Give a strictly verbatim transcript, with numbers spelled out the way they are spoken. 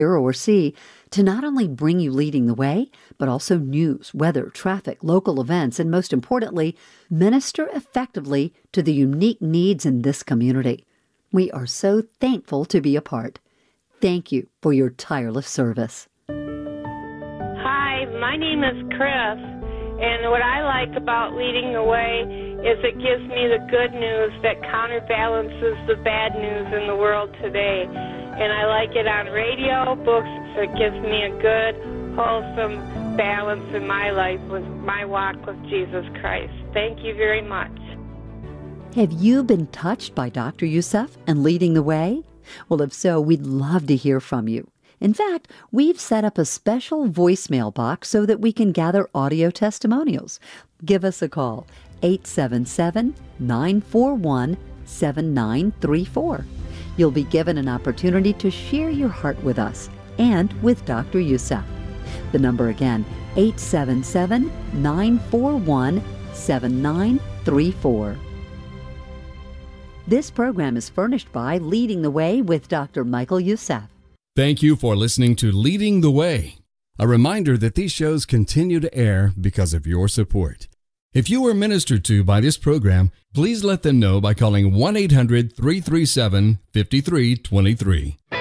hear or see to not only bring you Leading the Way, but also news, weather, traffic, local events, and most importantly, minister effectively to the unique needs in this community. We are so thankful to be a part. Thank you for your tireless service. Hi, my name is Chris, and what I like about Leading the Way is it gives me the good news that counterbalances the bad news in the world today. And I like it on radio, books, so it gives me a good, wholesome balance in my life with my walk with Jesus Christ. Thank you very much. Have you been touched by Doctor Youssef and Leading the Way? Well, if so, we'd love to hear from you. In fact, we've set up a special voicemail box so that we can gather audio testimonials. Give us a call, eight seven seven, nine four one, seven nine three four. You'll be given an opportunity to share your heart with us and with Doctor Youssef. The number again, eight seven seven, nine four one, seven nine three four. This program is furnished by Leading the Way with Doctor Michael Youssef. Thank you for listening to Leading the Way. A reminder that these shows continue to air because of your support. If you were ministered to by this program, please let them know by calling one eight hundred, three three seven, five three two three.